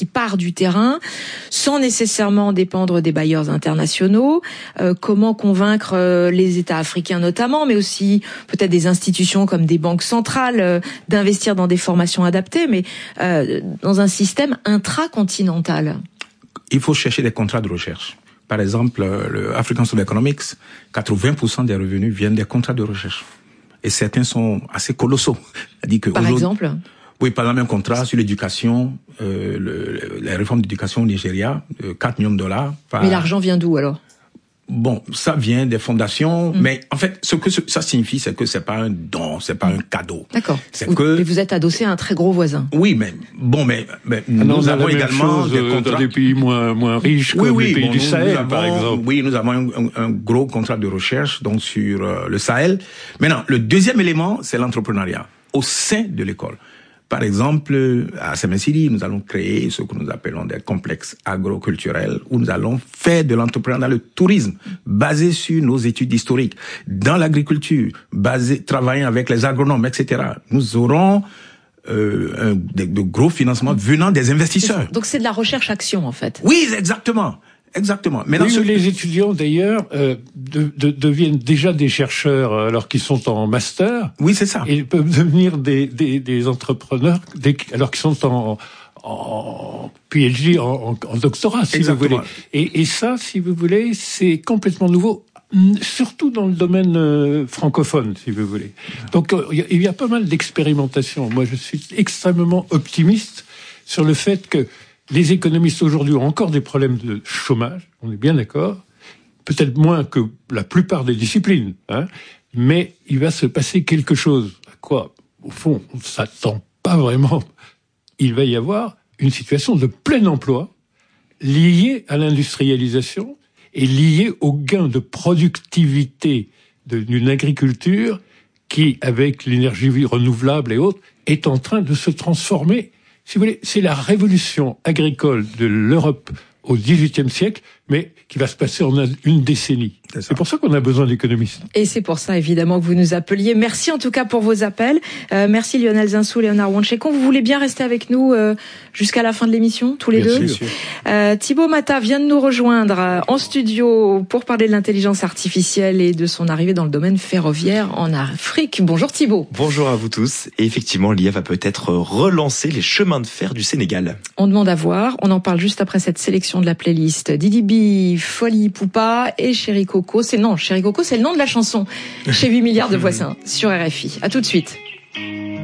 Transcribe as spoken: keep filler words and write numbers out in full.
qui part du terrain, sans nécessairement dépendre des bailleurs internationaux. Euh, comment convaincre euh, les États africains notamment, mais aussi peut-être des institutions comme des banques centrales, euh, d'investir dans des formations adaptées, mais euh, dans un système intracontinental. Il faut chercher des contrats de recherche. Par exemple, le African School of Economics, quatre-vingts pour cent des revenus viennent des contrats de recherche. Et certains sont assez colossaux. C'est-à-dire que par exemple? Oui, par exemple, un contrat sur l'éducation, euh, le, la réforme d'éducation au Nigeria, euh, quatre millions de dollars. Par... Mais l'argent vient d'où alors? Bon, ça vient des fondations, mmh. mais en fait, ce que ça signifie, c'est que c'est pas un don, c'est pas un cadeau. D'accord. C'est vous, que mais vous êtes adossé à un très gros voisin. Oui, mais bon, mais, mais ah non, nous avons la également chose des contrats dans des pays moins moins riches, oui, comme oui, les pays bon, du nous, Sahel, nous avons, par exemple. Oui, nous avons un, un, un gros contrat de recherche donc sur euh, le Sahel. Maintenant, le deuxième élément, c'est l'entrepreneuriat au sein de l'école. Par exemple, à Semensili, nous allons créer ce que nous appelons des complexes agroculturels où nous allons faire de l'entrepreneuriat dans le tourisme basé sur nos études historiques. Dans l'agriculture, basé, travaillant avec les agronomes, et cetera. Nous aurons euh, un, de, de gros financements venant des investisseurs. Donc c'est de la recherche-action en fait. Oui, exactement. Exactement. Mais oui, ce... les étudiants d'ailleurs euh, de, de, deviennent déjà des chercheurs alors qu'ils sont en master. Oui, c'est ça. Et ils peuvent devenir des, des, des entrepreneurs dès, alors qu'ils sont en, en P H D, en, en doctorat, si Exactement. vous voulez. Et, et ça, si vous voulez, c'est complètement nouveau, surtout dans le domaine euh, francophone, si vous voulez. Donc euh, il y a pas mal d'expérimentations. Moi, je suis extrêmement optimiste sur le fait que les économistes aujourd'hui ont encore des problèmes de chômage, on est bien d'accord, peut-être moins que la plupart des disciplines, hein, mais il va se passer quelque chose. À quoi, au fond, on ne s'attend pas vraiment. Il va y avoir une situation de plein emploi liée à l'industrialisation et liée au gain de productivité d'une agriculture qui, avec l'énergie renouvelable et autres, est en train de se transformer. Si vous voulez, c'est la révolution agricole de l'Europe au dix-huitième siècle, mais qui va se passer en une décennie. C'est, c'est pour ça qu'on a besoin d'économistes. Et c'est pour ça, évidemment, que vous nous appeliez. Merci en tout cas pour vos appels. Euh, merci Lionel Zinsou, Léonard Wanchekon. Vous voulez bien rester avec nous euh, jusqu'à la fin de l'émission, tous les bien deux sûr. Euh, Thibaut Mata vient de nous rejoindre euh, en studio pour parler de l'intelligence artificielle et de son arrivée dans le domaine ferroviaire en Afrique. Bonjour Thibaut. Bonjour à vous tous. Et effectivement, l'I A va peut-être relancer les chemins de fer du Sénégal. On demande à voir. On en parle juste après cette sélection de la playlist. Didi B, Folie Poupa et Chéri Coco. C'est non, Chéri Coco, c'est le nom de la chanson. Chez huit milliards de voisins sur R F I. À tout de suite.